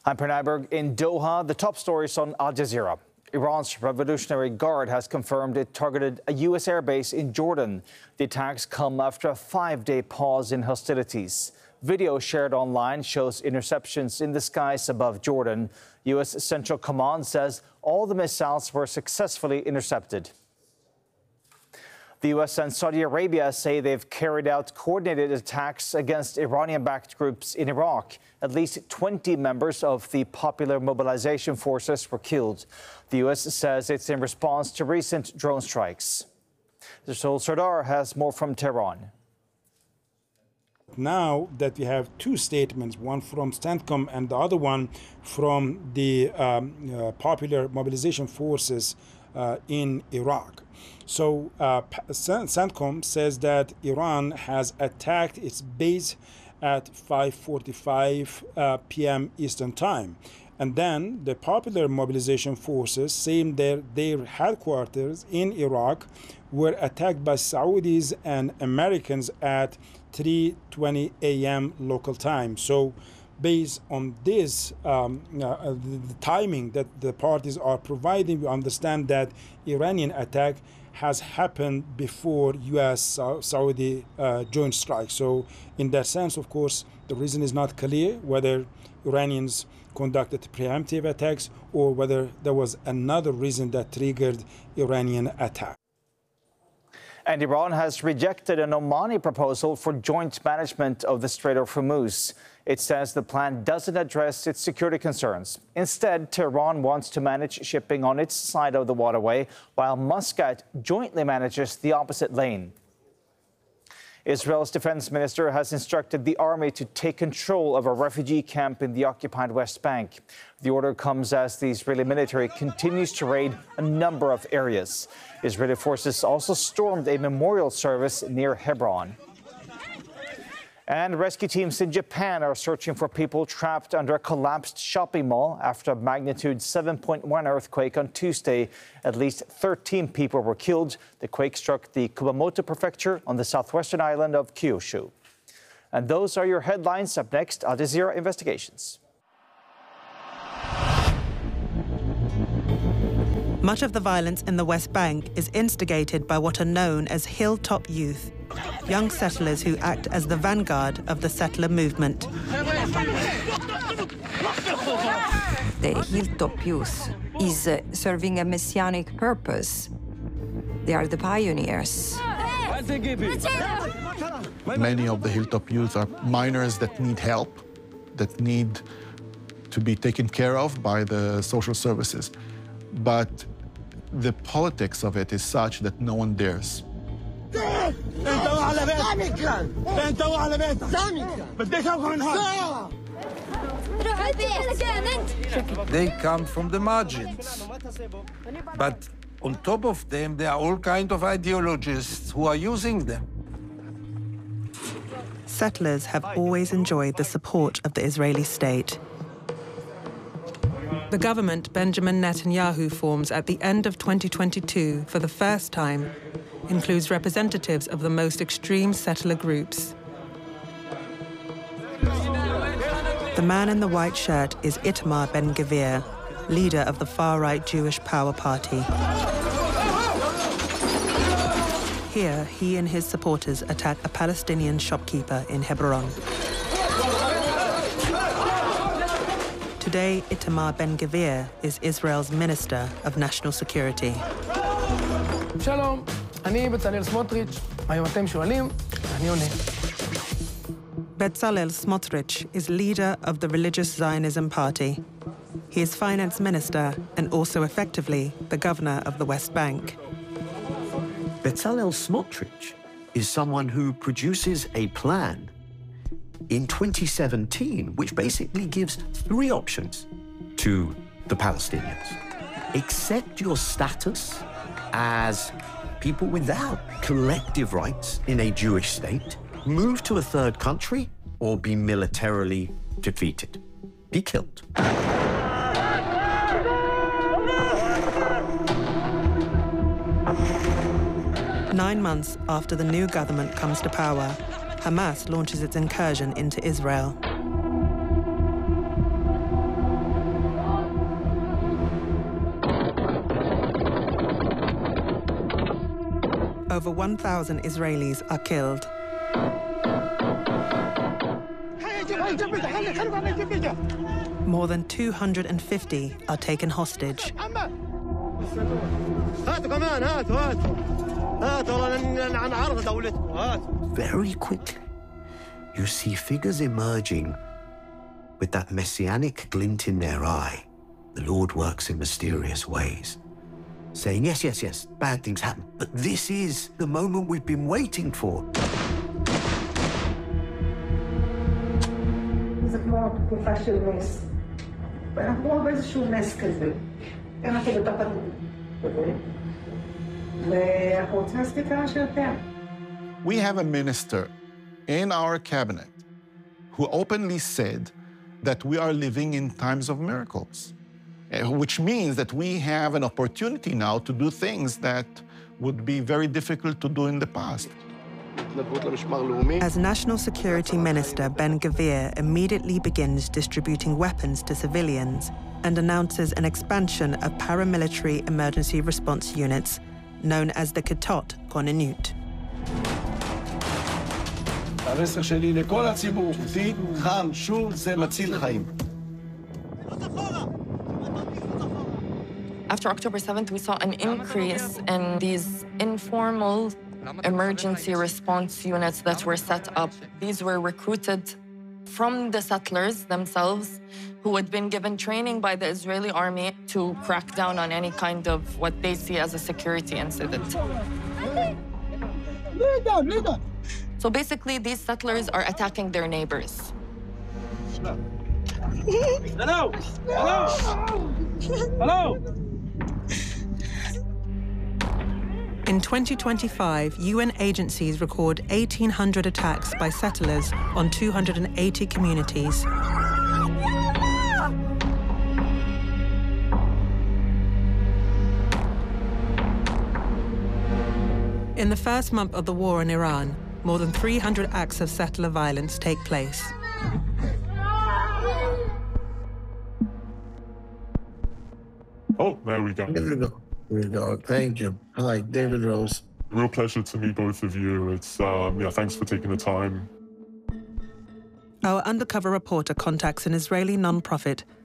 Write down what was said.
I'm Per Nyberg in Doha. The top stories on Al Jazeera. Iran's Revolutionary Guard has confirmed it targeted a U.S. airbase in Jordan. The attacks come after a 5-day pause in hostilities. Video shared online shows interceptions in the skies above Jordan. U.S. Central Command says all the missiles were successfully intercepted. The U.S. and Saudi Arabia say they've carried out coordinated attacks against Iranian-backed groups in Iraq. At least 20 members of the Popular Mobilization Forces were killed. The U.S. says it's in response to recent drone strikes. Rasul Sardar has more from Tehran. Now that we have two statements, one from CENTCOM and the other one from the Popular Mobilization Forces in Iraq. So CENTCOM says that Iran has attacked its base at 5:45 p.m. Eastern Time. And then the Popular Mobilization Forces, saying their headquarters in Iraq were attacked by Saudis and Americans at 3:20 a.m. local time. So based on this, the timing that the parties are providing, we understand that Iranian attack has happened before U.S.-Saudi joint strike. So in that sense, of course, the reason is not clear whether Iranians conducted preemptive attacks or whether there was another reason that triggered Iranian attack. And Iran has rejected an Omani proposal for joint management of the Strait of Hormuz. It says the plan doesn't address its security concerns. Instead, Tehran wants to manage shipping on its side of the waterway, while Muscat jointly manages the opposite lane. Israel's defense minister has instructed the army to take control of a refugee camp in the occupied West Bank. The order comes as the Israeli military continues to raid a number of areas. Israeli forces also stormed a memorial service near Hebron. And rescue teams in Japan are searching for people trapped under a collapsed shopping mall after a magnitude 7.1 earthquake on Tuesday. At least 13 people were killed. The quake struck the Kumamoto prefecture on the southwestern island of Kyushu. And those are your headlines. Up next, Al Jazeera Investigations. Much of the violence in the West Bank is instigated by what are known as Hilltop Youth, young settlers who act as the vanguard of the settler movement. The Hilltop Youth is serving a messianic purpose. They are the pioneers. Many of the Hilltop Youth are minors that need help, that need to be taken care of by the social services. But the politics of it is such that no one dares. They come from the margins. But on top of them, there are all kinds of ideologists who are using them. Settlers have always enjoyed the support of the Israeli state. The government Benjamin Netanyahu forms at the end of 2022 for the first time includes representatives of the most extreme settler groups. The man in the white shirt is Itamar Ben-Gvir, leader of the far-right Jewish Power Party. Here, he and his supporters attack a Palestinian shopkeeper in Hebron. Today, Itamar Ben-Gvir is Israel's Minister of National Security. Shalom, אני בצלאל סמוטריץ', היום אתם שואלים, אני עונה. Bezalel Smotrich is leader of the Religious Zionism Party. He is finance minister and also effectively the governor of the West Bank. Bezalel Smotrich is someone who produces a plan in 2017, which basically gives 3 options to the Palestinians. Accept your status as people without collective rights in a Jewish state, move to a third country, or be militarily defeated. Be killed. 9 months after the new government comes to power, Hamas launches its incursion into Israel. Over 1,000 Israelis are killed. More than 250 are taken hostage. Very quickly, you see figures emerging with that messianic glint in their eye. The Lord works in mysterious ways, saying, yes, yes, yes, bad things happen, but this is the moment we've been waiting for. זה כמו תקופה של נס. ואנחנו רואים באיזשהו נס כזה. אנחנו בתוך הדברים. ואנחנו רוצים להספיק כמה שיותר. We have a minister in our cabinet who openly said that we are living in times of miracles, which means that we have an opportunity now to do things that would be very difficult to do in the past. As National Security Minister Ben-Gvir immediately begins distributing weapons to civilians and announces an expansion of paramilitary emergency response units known as the Kitot Konenut. המסר שלי לכל הציבור, תיק, חם, שוב, זה מציל חיים. After October 7th, we saw an increase in these informal emergency response units that were set up. These were recruited from the settlers themselves who had been given training by the Israeli army to crack down on any kind of what they see as a security incident. So basically, these settlers are attacking their neighbors. Hello! Hello! Hello! In 2025, UN agencies record 1,800 attacks by settlers on 280 communities. In the first month of the war in Iran, more than 300 acts of settler violence take place. Oh, there we go. There we go. There we go. Thank you. Hi, David Rose. Real pleasure to meet both of you. It's, yeah, thanks for taking the time. Our undercover reporter contacts an Israeli non-profit